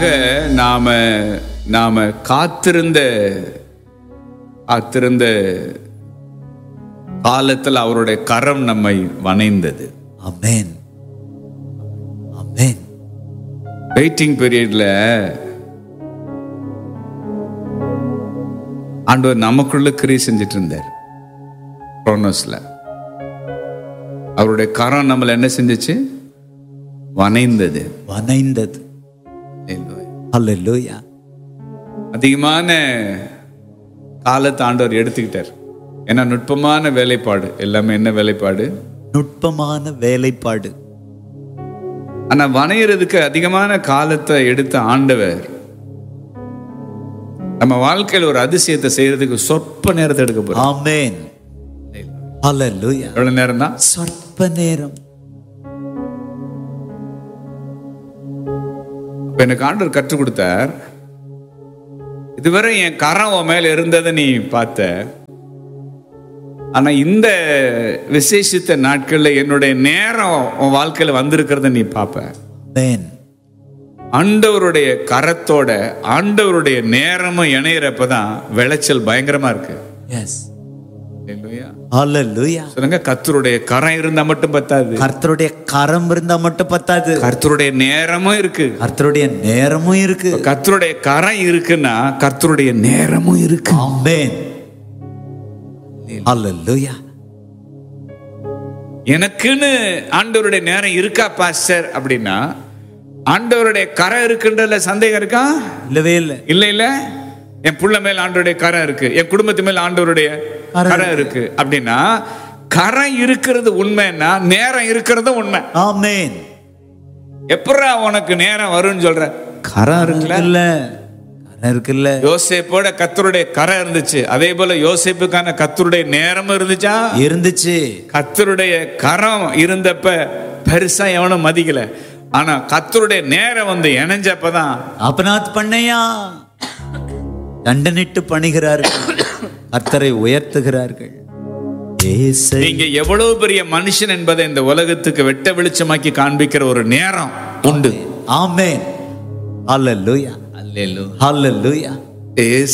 நாம நாம காத்திருந்த காலத்தில் அவருடைய கரம் நம்மை வணைந்தது. ஆமென், ஆமென். வெயிட்டிங் பீரியட்ல ஆண்டவர் நமக்குள்ள கிரியை செஞ்சிட்டு இருந்தார். குரோனோஸ்ல அவருடைய கரம் நம்மள என்ன செஞ்சுச்சு? வணைந்தது. வணைந்தது. ஹல்லேலூயா. அதிகமான காலத்தை ஆண்டவர் எடுத்துக்கிட்டார். ஏன்னா நுட்பமான வேலைப்பாடு, எல்லாமே என்ன வேலைப்பாடு? நுட்பமான வேலைப்பாடு. ஆனா வணையறதுக்கு அதிகமான காலத்தை எடுத்த ஆண்டவர் நம்ம வாழ்க்கையில் ஒரு அதிசயத்தை செய்யறதுக்கு சொற்ப நேரத்தை எடுக்க போறார். ஆமென், ஹல்லேலூயா. எவ்வளவு நேரம் தான்? சொற்ப நேரம். எனக்கு ஆண்டவர் கற்றுக் கொடுத்தார். இதுவரை என் கரம் உன் மேல இருந்ததை நீ பார்த்த, ஆனா இந்த விசேஷித்த நாட்கள்ல என்னுடைய நேரம் உன் வாழ்க்கையில வந்திருக்கிறத நீ பார்ப்ப. ஆமென். ஆண்டவருடைய கரத்தோட ஆண்டவருடைய நேரமும் இணையறப்பதான் விளைச்சல் பயங்கரமா இருக்கு. எஸ், ஹல்லேலூயா. சொல்லுங்க, கர்த்தருடைய கரம் இருந்தா மட்டும் பத்தாது. கர்த்தருடைய கரம் இருந்தா மட்டும் பத்தாது. கர்த்தருடைய நேரமும் இருக்கு. கர்த்தருடைய நேரமும் இருக்கு. கர்த்தருடைய கரம் இருக்குன்னா கர்த்தருடைய நேரமும் இருக்கு. ஆமென், ஹல்லேலூயா. எனக்குன்னு ஆண்டவருடைய நேரம் இருக்கா பாஸ்டர் அப்படின்னா, ஆண்டவருடைய கரம் இருக்குன்றதுல சந்தேகம் இருக்கா? இல்லவே இல்லை. இல்ல இல்ல. என் புள்ள மேல ஆண்டவருடைய கரம் இருக்கு, என் குடும்பத்து மேல ஆண்டவருடைய கரம் இருக்கு அப்படின்னா, கரம் இருக்கிறது உண்மைன்னா நேரம் இருக்கிறது உண்மை. ஆமென். எப்படா உனக்கு நேரம் வரும்னு சொல்ற? கரம் இருக்குல்ல. கரம் இருக்குல்ல. யோசேப்போட கர்த்தருடைய கரம் இருந்துச்சு, அதே போல யோசேப்புக்கான கர்த்தருடைய நேரமும் இருந்துச்சா? இருந்துச்சு. கர்த்தருடைய கரம் இருந்தப்ப பெருசா எவனும் மதிக்கல. ஆனா கர்த்தருடைய நேரம் வந்து இணைஞ்சப்பதான் அப்பனாத் பண்ணையா தண்டனிட்டு பணிகிறார்கள், கர்த்தரை உயர்த்துகிறார்கள். நீங்க எவ்வளவு பெரிய மனுஷன் என்பதை இந்த உலகத்துக்கு வெட்ட வெளிச்சமாக்கி காண்பிக்கிற ஒரு நேரம் உண்டு. ஆமென், ஹல்லேலூயா, ஹல்லேலூயா, ஹல்லேலூயா.